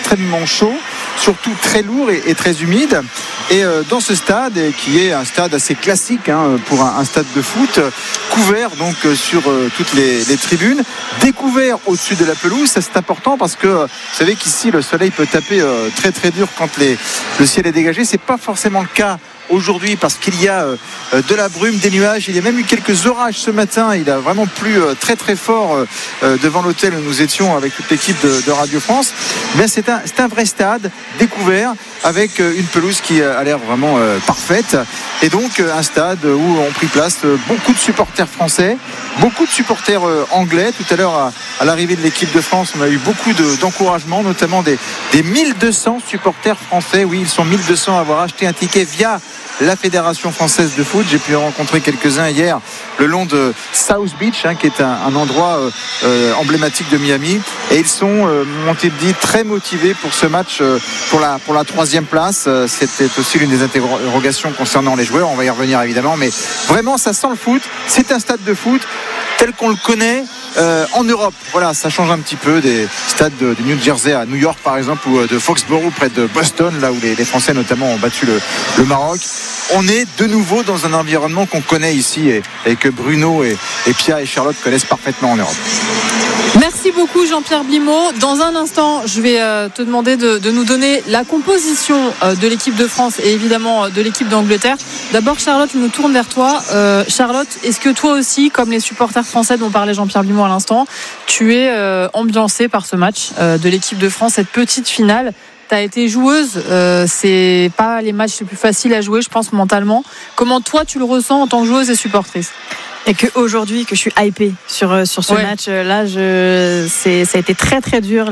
extrêmement chaud, surtout très lourd et très humide. Et dans ce stade, qui est un stade assez classique pour un stade de foot, couvert donc sur toutes les tribunes, découvert au-dessus de la pelouse. Ça, c'est important parce que vous savez qu'ici le soleil peut taper très très dur quand le ciel est dégagé. C'est pas forcément le cas aujourd'hui parce qu'il y a de la brume, des nuages. Il y a même eu quelques orages ce matin. Il a vraiment plu très très fort devant l'hôtel où nous étions avec toute l'équipe de Radio France. Mais c'est un vrai stade découvert avec une pelouse qui a l'air vraiment parfaite, et donc un stade où ont pris place beaucoup de supporters français, beaucoup de supporters anglais. Tout à l'heure à l'arrivée de l'équipe de France, on a eu beaucoup d'encouragement, notamment des 1200 supporters français. Oui, ils sont 1200 à avoir acheté un ticket via la Fédération française de foot. J'ai pu en rencontrer quelques-uns hier le long de South Beach, qui est un endroit emblématique de Miami, et ils sont, m'ont-ils dit, très motivés pour ce match pour la troisième place. C'était aussi l'une des interrogations concernant les joueurs, on va y revenir évidemment, mais vraiment ça sent le foot. C'est un stade de foot tel qu'on le connaît en Europe. Voilà, ça change un petit peu des stades du New Jersey à New York par exemple, ou de Foxborough près de Boston, là où les Français notamment ont battu le Maroc. On est de nouveau dans un environnement qu'on connaît ici et que Bruno et Pia et Charlotte connaissent parfaitement en Europe. Merci beaucoup Jean-Pierre Blimaud. Dans un instant, je vais te demander de nous donner la composition de l'équipe de France et évidemment de l'équipe d'Angleterre. D'abord Charlotte, je me tourne vers toi. Charlotte, est-ce que toi aussi, comme les supporters français dont parlait Jean-Pierre Blimaud à l'instant, tu es ambiancée par ce match de l'équipe de France, cette petite finale? Tu as été joueuse, c'est pas les matchs les plus faciles à jouer, je pense, mentalement. Comment toi tu le ressens en tant que joueuse et supportrice? Et qu'aujourd'hui, que je suis hypée sur ce match-là, ça a été très très dur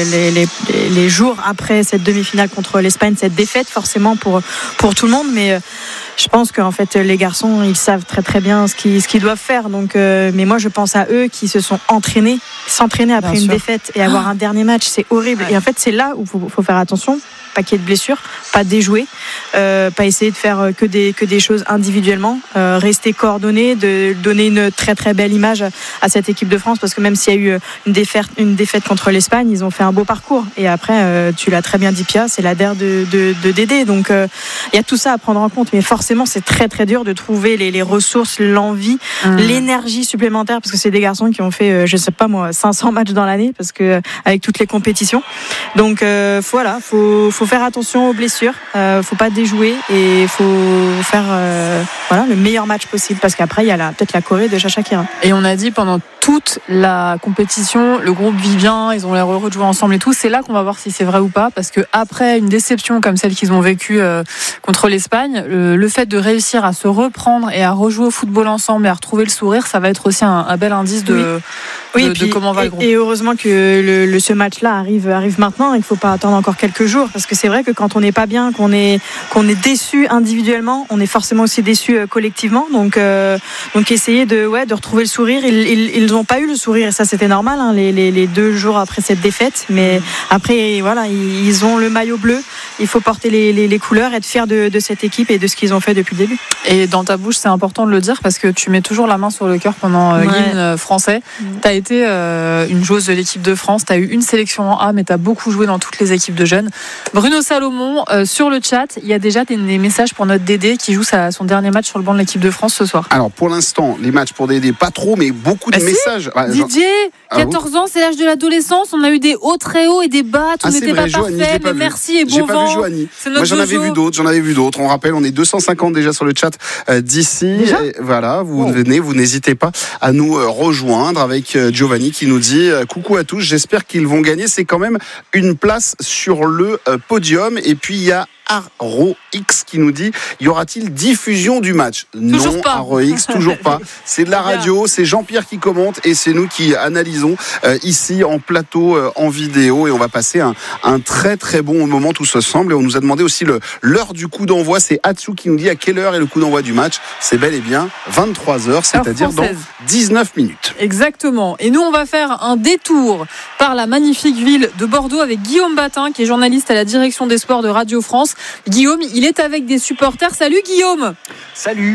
les jours après cette demi-finale contre l'Espagne, cette défaite forcément pour tout le monde, mais je pense qu'en fait les garçons ils savent très très bien ce qu'ils doivent faire. Donc, mais moi je pense à eux qui se sont s'entraîner après bien une sûr. Défaite et avoir un dernier match, c'est horrible. Ouais. Et en fait c'est là où faut faire attention. Pas qu'il y ait de blessures, pas déjouer, pas essayer de faire que des choses individuellement, rester coordonné, de donner une très très belle image à cette équipe de France, parce que même s'il y a eu une défaite contre l'Espagne, ils ont fait un beau parcours. Et après, tu l'as très bien dit Pia, c'est la DER de Dédé. Donc il y a tout ça à prendre en compte, mais forcément c'est très très dur de trouver les ressources, l'envie, l'énergie supplémentaire, parce que c'est des garçons qui ont fait, je sais pas moi, 500 matchs dans l'année, parce que avec toutes les compétitions. Donc voilà, faut faire attention aux blessures, faut pas déjouer et faut faire le meilleur match possible, parce qu'après il y a peut-être la Corée de Shakira. Et on a dit pendant toute la compétition, le groupe vit bien, ils ont l'air heureux de jouer ensemble et tout. C'est là qu'on va voir si c'est vrai ou pas, parce que après une déception comme celle qu'ils ont vécue contre l'Espagne, le fait de réussir à se reprendre et à rejouer au football ensemble et à retrouver le sourire, ça va être aussi un bel indice de comment va le groupe. Et heureusement que ce match-là arrive maintenant. Il ne faut pas attendre encore quelques jours, parce que c'est vrai que quand on n'est pas bien, qu'on est déçu individuellement, on est forcément aussi déçu collectivement. Donc essayer de retrouver le sourire. Ils n'ont pas eu le sourire, et ça c'était normal, les 2 jours après cette défaite. Mais après voilà, ils ont le maillot bleu. Il faut porter les couleurs, être fier de cette équipe et de ce qu'ils ont fait depuis le début. Et dans ta bouche, c'est important de le dire, parce que tu mets toujours la main sur le cœur pendant l'hymne français. Tu as été une joueuse de l'équipe de France, tu as eu une sélection en A, mais tu as beaucoup joué dans toutes les équipes de jeunes. Bruno Salomon, sur le chat, il y a déjà des messages pour notre Dédé qui joue son dernier match sur le banc de l'équipe de France ce soir. Alors pour l'instant, les matchs pour Dédé, pas trop, mais beaucoup de messages. Didier, 14 ans, c'est l'âge de l'adolescence, on a eu des hauts très hauts et des bas, tout n'était pas parfait, mais merci et bon vent. J'ai pas vu Joanie. Moi j'en avais vu d'autres. On rappelle, on est 250 déjà sur le chat d'ici. Et voilà, vous venez, vous n'hésitez pas à nous rejoindre avec Giovanni qui nous dit coucou à tous, j'espère qu'ils vont gagner, c'est quand même une place sur le podium. Et puis il y a Arro X qui nous dit y aura-t-il diffusion du match? Non, Arro X, toujours pas. C'est de la radio, c'est Jean-Pierre qui commente et c'est nous qui analysons ici en plateau, en vidéo, et on va passer un très très bon moment tous ensemble. Et on nous a demandé aussi l'heure du coup d'envoi. C'est Atsu qui nous dit à quelle heure est le coup d'envoi du match. C'est bel et bien 23h, c'est-à-dire dans 19 minutes. Exactement. Et nous on va faire un détour par la magnifique ville de Bordeaux avec Guillaume Batin, qui est journaliste à la direction des sports de Radio France. Guillaume, il est avec des supporters. Salut Guillaume. Salut, ça va ?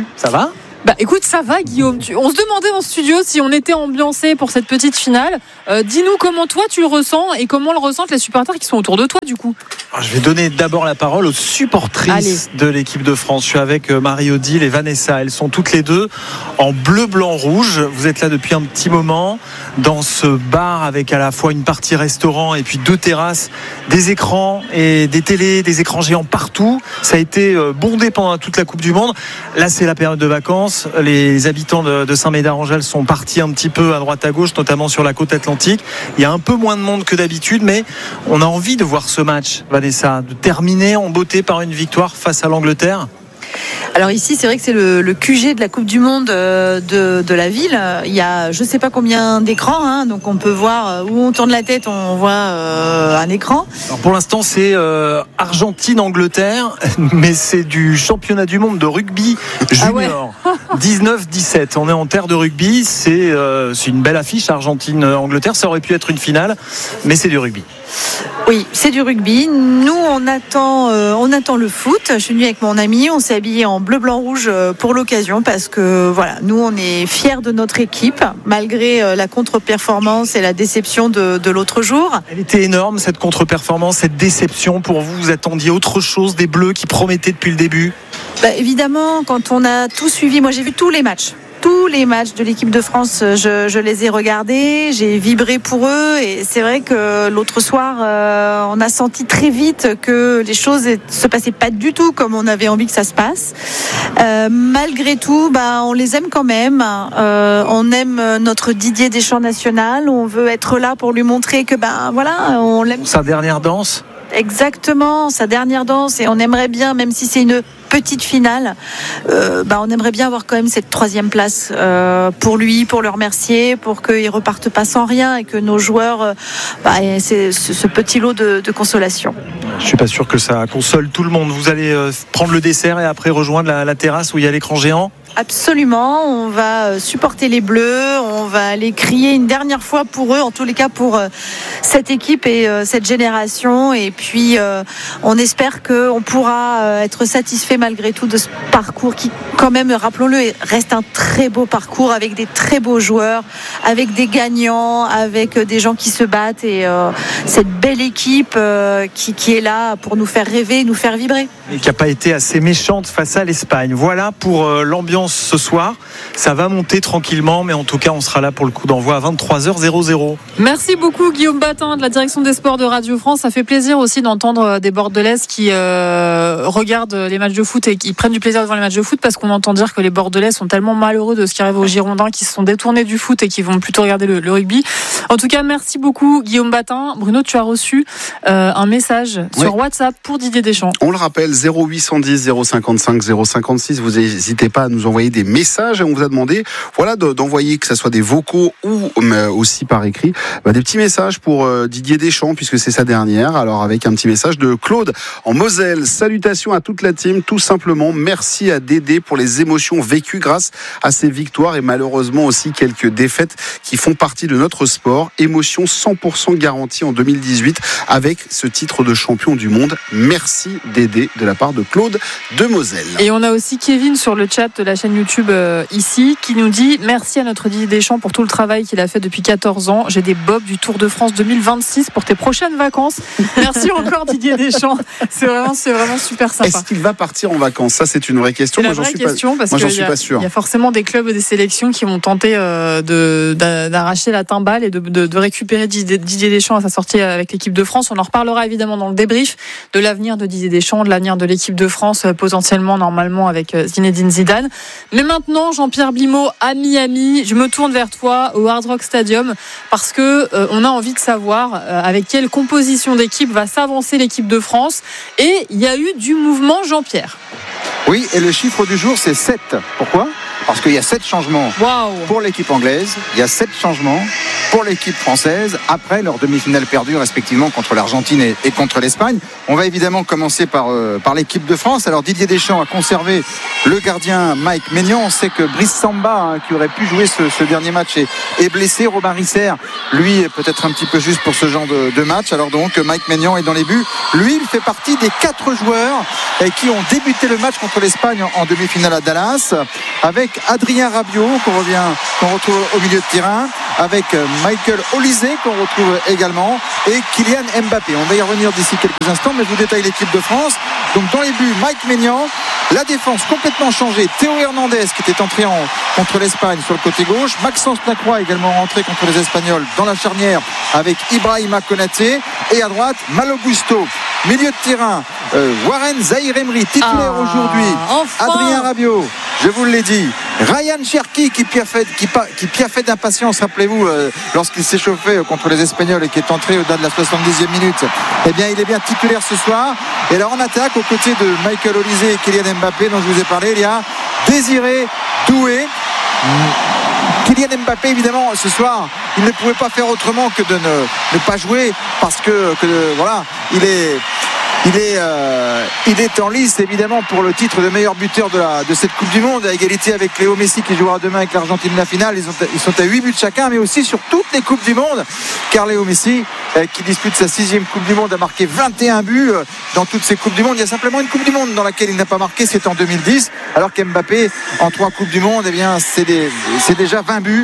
Écoute, ça va Guillaume. On se demandait en studio si on était ambiancé pour cette petite finale. Dis-nous comment toi tu le ressens et comment le ressentent les supporters qui sont autour de toi du coup. Je vais donner d'abord la parole aux supportrices de l'équipe de France. Je suis avec Marie-Odile et Vanessa. Elles sont toutes les deux en bleu, blanc, rouge. Vous êtes là depuis un petit moment dans ce bar avec à la fois une partie restaurant et puis 2 terrasses, des écrans et des télés, des écrans géants partout. Ça a été bondé pendant toute la Coupe du Monde. Là, c'est la période de vacances. Les habitants de Saint-Médard-en-Jalles sont partis un petit peu à droite à gauche, notamment sur la côte atlantique. Il y a un peu moins de monde que d'habitude, mais on a envie de voir ce match, Vanessa, de terminer en beauté par une victoire face à l'Angleterre. Alors ici, c'est vrai que c'est le QG de la Coupe du Monde de la ville. Il y a je ne sais pas combien d'écrans, donc on peut voir où on tourne la tête, on voit un écran. Alors pour l'instant, c'est Argentine-Angleterre, mais c'est du championnat du monde de rugby junior. 19-17. On est en terre de rugby. C'est une belle affiche, Argentine-Angleterre. Ça aurait pu être une finale, mais c'est du rugby. Oui, c'est du rugby. Nous, on attend le foot. Je suis venue avec mon ami. On s'est habillé en bleu, blanc, rouge pour l'occasion parce que voilà, nous, on est fiers de notre équipe malgré la contre-performance et la déception de l'autre jour. Elle était énorme cette contre-performance, cette déception pour vous. Vous attendiez autre chose des Bleus qui promettaient depuis le début? Évidemment, quand on a tout suivi, moi j'ai vu tous les matchs. Tous les matchs de l'équipe de France, je les ai regardés, j'ai vibré pour eux et c'est vrai que l'autre soir, on a senti très vite que les choses se passaient pas du tout comme on avait envie que ça se passe. Malgré tout, on les aime quand même. On aime notre Didier Deschamps national. On veut être là pour lui montrer que on l'aime. Sa dernière danse. Exactement, sa dernière danse et on aimerait bien, même si c'est une petite finale, on aimerait bien avoir quand même cette 3e place pour lui, pour le remercier, pour qu'il reparte pas sans rien et que nos joueurs aient ce petit lot de consolation. Je suis pas sûr que ça console tout le monde. Vous allez prendre le dessert et après rejoindre la terrasse où il y a l'écran géant? Absolument, on va supporter les Bleus, on va aller crier une dernière fois pour eux, en tous les cas pour cette équipe et cette génération. Et puis on espère qu'on pourra être satisfait malgré tout de ce parcours qui, quand même, rappelons-le, reste un très beau parcours avec des très beaux joueurs, avec des gagnants, avec des gens qui se battent et cette belle équipe qui est là pour nous faire rêver, nous faire vibrer. Et qui n'a pas été assez méchante face à l'Espagne. Voilà pour l'ambiance ce soir. Ça va monter tranquillement, mais en tout cas, on sera là pour le coup d'envoi à 23h00. Merci beaucoup Guillaume Batin de la direction des sports de Radio France. Ça fait plaisir aussi d'entendre des Bordelaises qui regardent les matchs de foot et qui prennent du plaisir devant les matchs de foot parce qu'on entend dire que les Bordelais sont tellement malheureux de ce qui arrive aux Girondins qui se sont détournés du foot et qui vont plutôt regarder le rugby. En tout cas, merci beaucoup Guillaume Batin. Bruno, tu as reçu un message sur WhatsApp pour Didier Deschamps. On le rappelle, 0810 055 056. Vous n'hésitez pas à nous envoyer des messages et on vous a demandé d'envoyer, que ce soit des vocaux ou aussi par écrit, des petits messages pour Didier Deschamps puisque c'est sa dernière. Alors avec un petit message de Claude en Moselle. Salutations à toute la team, tout simplement merci à Dédé pour les émotions vécues grâce à ces victoires et malheureusement aussi quelques défaites qui font partie de notre sport. Émotion 100% garantie en 2018 avec ce titre de champion du monde. Merci Dédé de la part de Claude de Moselle. Et on a aussi Kevin sur le chat de la chaîne YouTube ici qui nous dit merci à notre Didier Deschamps pour tout le travail qu'il a fait depuis 14 ans. J'ai des bobs du Tour de France 2026 pour tes prochaines vacances. Merci encore Didier Deschamps. C'est vraiment super sympa. Est-ce qu'il va partir en vacances? Ça, c'est une vraie question. Moi, j'en suis pas sûr. Il y a forcément des clubs et des sélections qui vont tenter d'arracher la timbale et de récupérer Didier Deschamps à sa sortie avec l'équipe de France. On en reparlera évidemment dans le débrief de l'avenir de Didier Deschamps, de l'avenir de l'équipe de France, potentiellement, normalement, avec Zinedine Zidane. Mais maintenant, Jean-Pierre Blimaud, à Miami, je me tourne vers toi au Hard Rock Stadium parce que on a envie de savoir avec quelle composition d'équipe va s'avancer l'équipe de France. Et il y a eu du mouvement, Jean-Pierre. Oui, et le chiffre du jour, c'est 7. Pourquoi ? Parce qu'il y a 7 changements pour l'équipe anglaise, il y a 7 changements pour l'équipe française après leur demi-finale perdue respectivement contre l'Argentine et contre l'Espagne. On va évidemment commencer par l'équipe de France. Alors Didier Deschamps a conservé le gardien Mike Maignan. On sait que Brice Samba, qui aurait pu jouer ce dernier match, est blessé. Robin Risser, lui, est peut-être un petit peu juste pour ce genre de match. Alors donc Mike Maignan est dans les buts. Lui, il fait partie des 4 joueurs qui ont débuté le match contre l'Espagne en demi-finale à Dallas, avec avec Adrien Rabiot qu'on retrouve au milieu de terrain, avec Michael Olise qu'on retrouve également, et Kylian Mbappé. On va y revenir d'ici quelques instants, mais je vous détaille l'équipe de France. Donc dans les buts, Mike Maignan. La défense complètement changée. Théo Hernandez qui était entré contre l'Espagne sur le côté gauche. Maxence Lacroix également rentré contre les Espagnols dans la charnière avec Ibrahima Konaté. Et à droite, Malo Gusto. Milieu de terrain, Warren Zaïre-Emery, titulaire aujourd'hui. Enfin. Adrien Rabiot, je vous l'ai dit. Ryan Cherki qui piaffait d'impatience, rappelez-vous, lorsqu'il s'est chauffé contre les Espagnols et qui est entré au-delà de la 70e minute. Eh bien, il est bien titulaire ce soir. Et là, en attaque, aux côtés de Michael Olise et Kylian Mbappé, dont je vous ai parlé, il y a Désiré Doué. Kylian Mbappé, évidemment, ce soir, il ne pouvait pas faire autrement que de ne pas jouer parce que voilà, il est en lice évidemment pour le titre de meilleur buteur de cette Coupe du Monde, à égalité avec Léo Messi qui jouera demain avec l'Argentine la finale. Ils sont à 8 buts chacun, mais aussi sur toutes les Coupes du Monde, car Léo Messi qui dispute sa 6e Coupe du Monde a marqué 21 buts dans toutes ces Coupes du Monde. Il y a simplement une Coupe du Monde dans laquelle il n'a pas marqué, c'est en 2010, alors qu'Mbappé en 3 Coupes du Monde, eh bien c'est déjà 20 buts,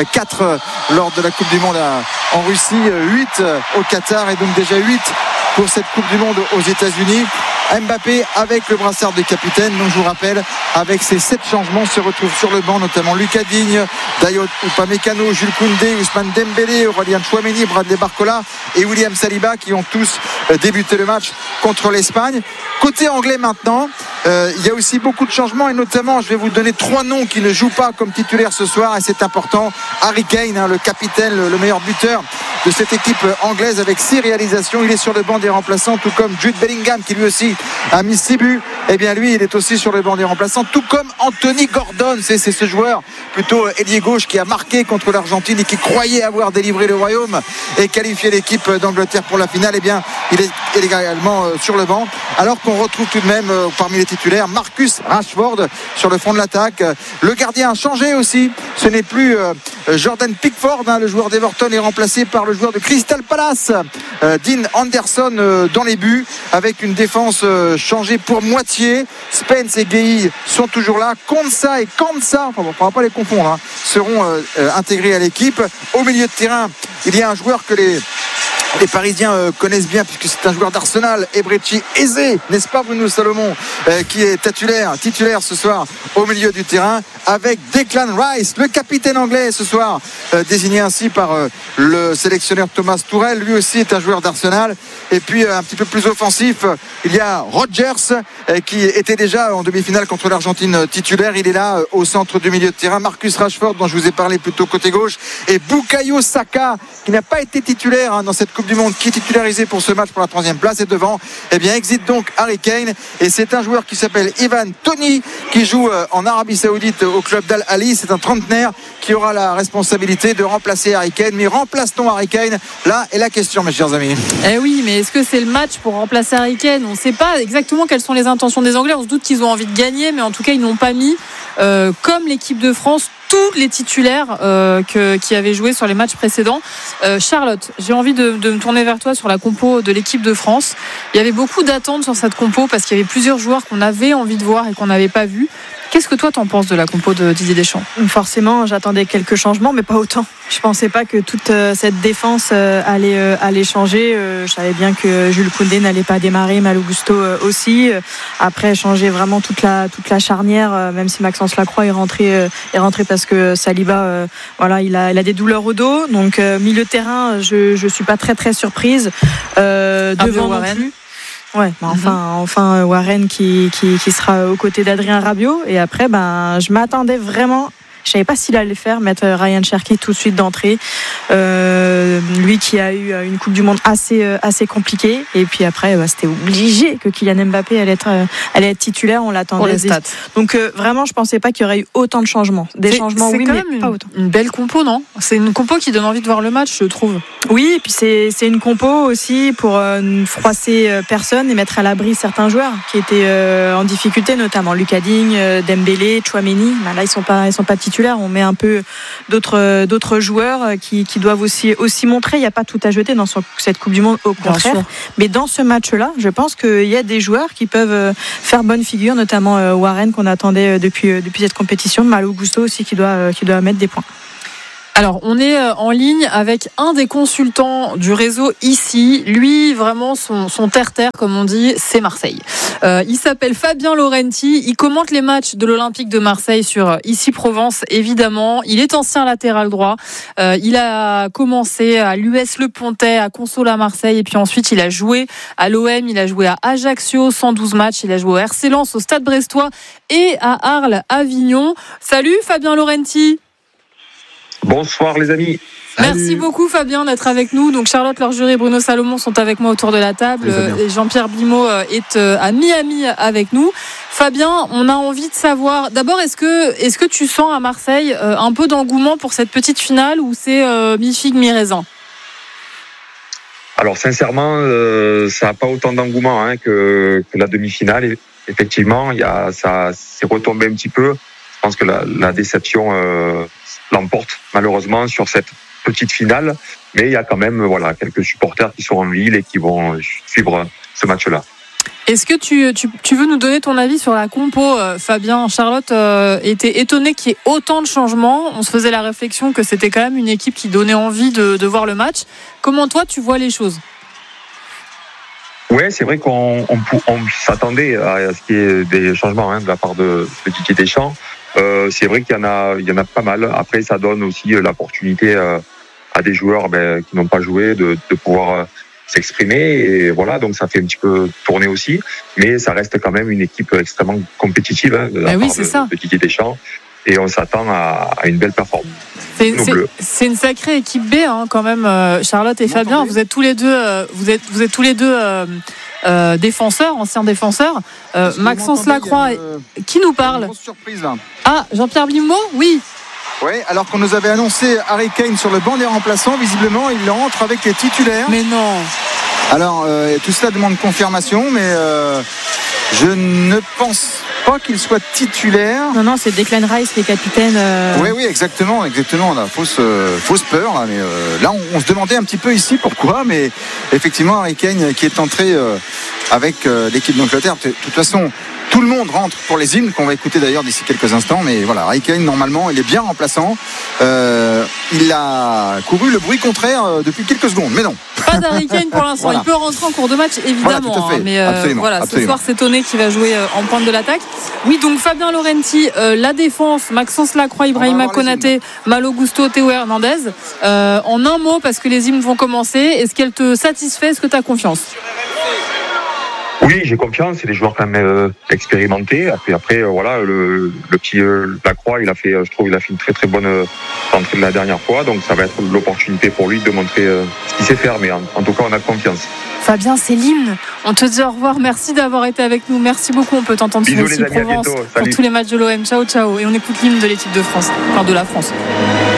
4 lors de la Coupe du Monde en Russie, 8 au Qatar, et donc déjà 8 pour cette Coupe du Monde aux États-Unis. Mbappé avec le brassard de capitaine, donc je vous rappelle, avec ses 7 changements, se retrouve sur le banc notamment Lucas Digne, Dayot Upamecano, Jules Koundé, Ousmane Dembélé, Aurélien Tchouaméni, Bradley Barcola et William Saliba qui ont tous débuté le match contre l'Espagne. Côté anglais maintenant, il y a aussi beaucoup de changements, et notamment je vais vous donner 3 noms qui ne jouent pas comme titulaire ce soir, et c'est important. Harry Kane, le capitaine, le meilleur buteur de cette équipe anglaise avec 6 réalisations, il est sur le banc des remplaçants, tout comme Jude Bellingham qui lui aussi a mis 6 buts. Et bien lui, il est aussi sur le banc des remplaçants, tout comme Anthony Gordon. C'est ce joueur plutôt ailier gauche qui a marqué contre l'Argentine et qui croyait avoir délivré le royaume et qualifié l'équipe d'Angleterre pour la finale. Et bien il est également sur le banc, alors qu'on retrouve tout de même parmi les titulaires Marcus Rashford sur le fond de l'attaque. Le gardien a changé aussi, ce n'est plus Jordan Pickford, le joueur d'Everton est remplacé par le joueur de Crystal Palace, Dean Anderson, dans les buts, avec une défense changée pour moitié. Spence et Gueye sont toujours là. Konsa et Kansa, on ne va pas les confondre, seront intégrés à l'équipe. Au milieu de terrain, il y a un joueur que les Parisiens connaissent bien, puisque c'est un joueur d'Arsenal, Ebrechi Eze, n'est-ce pas Bruno Salomon, qui est titulaire ce soir au milieu du terrain, avec Declan Rice, le capitaine anglais ce soir, désigné ainsi par le sélectionneur Thomas Tuchel. Lui aussi est un joueur d'Arsenal. Et puis un petit peu plus offensif, il y a Rodgers qui était déjà en demi-finale contre l'Argentine titulaire. Il est là au centre du milieu de terrain. Marcus Rashford, dont je vous ai parlé plutôt côté gauche, et Bukayo Saka, qui n'a pas été titulaire dans cette Coupe du Monde, qui est titularisé pour ce match pour la 3e place. Et devant, eh bien, exit donc Harry Kane, et c'est un joueur qui s'appelle Ivan Toney, qui joue en Arabie Saoudite au club d'Al Ahly. C'est un trentenaire qui aura la responsabilité de remplacer Harry Kane. Mais remplace-t-on Harry Kane? Là est la question, mes chers amis. Eh oui, mais est-ce que c'est le match pour remplacer Harry Kane? On ne sait pas exactement quelles sont les intentions des Anglais. On se doute qu'ils ont envie de gagner, mais en tout cas ils n'ont pas mis comme l'équipe de France tous les titulaires qui avaient joué sur les matchs précédents. Charlotte, j'ai envie de me tourner vers toi sur la compo de l'équipe de France. Il y avait beaucoup d'attentes sur cette compo parce qu'il y avait plusieurs joueurs qu'on avait envie de voir et qu'on n'avait pas vus. Qu'est-ce que toi t'en penses de la compo de Didier Deschamps? Forcément, j'attendais quelques changements, mais pas autant. Je pensais pas que toute cette défense allait changer. Je savais bien que Jules Koundé n'allait pas démarrer, Malo Gusto aussi. Après, changer vraiment toute la charnière, même si Maxence Lacroix est rentré parce que Saliba, voilà, il a des douleurs au dos. Donc milieu de terrain, je suis pas très très surprise. Devant non plus. Ouais, enfin Warren qui sera aux côtés d'Adrien Rabiot. Et après, je m'attendais vraiment. Je savais pas s'il allait faire, mettre Ryan Cherki tout de suite d'entrée. Lui qui a eu une Coupe du Monde assez compliquée. Et puis après, c'était obligé que Kylian Mbappé allait être titulaire. On l'attendait. Pour les stats. Donc vraiment, je pensais pas qu'il y aurait eu autant de changements. Changements, oui, mais pas autant. Une belle compo, non? C'est une compo qui donne envie de voir le match, je trouve. Oui, et puis c'est une compo aussi pour ne froisser personne et mettre à l'abri certains joueurs qui étaient en difficulté, notamment Lucas Digne, Dembélé, Tchouaméni. Là, ils sont pas titulaires. titulaire, on met un peu d'autres joueurs qui doivent aussi montrer. Il n'y a pas tout à jeter dans cette Coupe du Monde, au contraire. Mais dans ce match-là, je pense qu'il y a des joueurs qui peuvent faire bonne figure, notamment Warren qu'on attendait depuis cette compétition, Malo Gusto aussi qui doit mettre des points. Alors, on est en ligne avec un des consultants du réseau ici. Lui, vraiment, son terre-terre, comme on dit, c'est Marseille. Il s'appelle Fabien Laurenti. Il commente les matchs de l'Olympique de Marseille sur Ici Provence, évidemment. Il est ancien latéral droit. Il a commencé à l'US Le Pontet, à Console à Marseille. Et puis ensuite, il a joué à l'OM. Il a joué à Ajaccio, 112 matchs. Il a joué au RC Lens, au Stade Brestois et à Arles, Avignon. Salut, Fabien Laurenti. Bonsoir les amis. Merci beaucoup Fabien d'être avec nous. Donc Charlotte Lorgerie et Bruno Salomon sont avec moi autour de la table. Et Jean-Pierre Blimaud est à Miami avec nous. Fabien, on a envie de savoir, d'abord, est-ce que tu sens à Marseille un peu d'engouement pour cette petite finale ou c'est mi-figue, mi-raisin ? Alors sincèrement, ça n'a pas autant d'engouement que la demi-finale. Et effectivement, ça s'est retombé un petit peu. Je pense que la déception l'emporte malheureusement sur cette petite finale, mais il y a quand même quelques supporters qui sont en ville et qui vont suivre ce match-là. Est-ce que tu veux nous donner ton avis sur la compo, Fabien ? Charlotte était étonnée qu'il y ait autant de changements. On se faisait la réflexion que c'était quand même une équipe qui donnait envie de voir le match. Comment toi tu vois les choses ? Ouais, c'est vrai qu'on s'attendait à ce qu'il y ait des changements de la part de Didier Deschamps. C'est vrai qu'il y en a pas mal. Après, ça donne aussi l'opportunité à des joueurs qui n'ont pas joué de pouvoir s'exprimer. Et voilà, donc ça fait un petit peu tourner aussi. Mais ça reste quand même une équipe extrêmement compétitive de la part de Didier Deschamps. Et on s'attend à une belle performance. C'est une sacrée équipe B quand même, Charlotte et Fabien. Vous êtes tous les deux, défenseurs, anciens défenseurs. Maxence Lacroix, qui nous parle ? Une grosse surprise là. Ah, Jean-Pierre Blimaud, oui. Oui, alors qu'on nous avait annoncé Harry Kane sur le banc des remplaçants, visiblement il entre avec les titulaires. Mais non. Alors tout cela demande confirmation, mais je ne pense pas qu'il soit titulaire. Non, c'est Declan Rice qui est capitaine. Oui, exactement. Là, fausse peur. Là, mais là, on se demandait un petit peu ici pourquoi, mais effectivement, Harry Kane qui est entré avec l'équipe d'Angleterre. De toute façon, tout le monde rentre pour les hymnes qu'on va écouter d'ailleurs d'ici quelques instants. Mais voilà, Harry Kane, normalement, il est bien remplaçant. Il a couru le bruit contraire depuis quelques secondes, mais non. Pas d'Harry Kane pour l'instant. Il peut rentrer en cours de match, évidemment. Voilà, tout à fait. Mais absolument. Ce soir, c'est Toné qui va jouer en pointe de l'attaque. Oui, donc Fabien Laurenti, la défense, Maxence Lacroix, Ibrahima Konaté, Malo Gusto, Théo Hernandez. En un mot, parce que les hymnes vont commencer, est-ce qu'elle te satisfait ? Est-ce que tu as confiance ? Oui, j'ai confiance. C'est des joueurs quand même expérimentés. Après, le petit Lacroix, il a fait une très très bonne entrée de la dernière fois. Donc ça va être l'opportunité pour lui de montrer ce qu'il sait faire. Mais en tout cas, on a confiance. Fabien, c'est l'hymne. On te dit au revoir. Merci d'avoir été avec nous. Merci beaucoup. On peut t'entendre sur Ici Provence pour tous les matchs de l'OM. Ciao. Et on écoute l'hymne de l'équipe de France, enfin de la France.